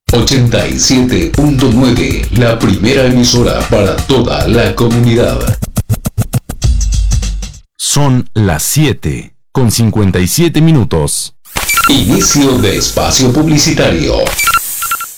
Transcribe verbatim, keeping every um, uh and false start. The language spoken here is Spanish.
ochenta y siete punto nueve, la primera emisora para toda la comunidad. Son las siete con cincuenta y siete minutos. Inicio de espacio publicitario.